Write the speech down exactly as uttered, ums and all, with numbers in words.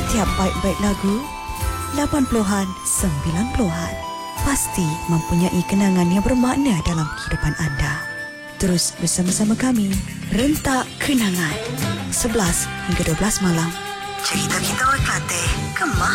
Setiap baik-baik lagu, lapan puluhan, sembilan puluhan, pasti mempunyai kenangan yang bermakna dalam kehidupan anda. Terus bersama-sama kami, Rentak Kenangan, sebelas hingga dua belas malam. Cerita kita orang Kelantan, Kemah.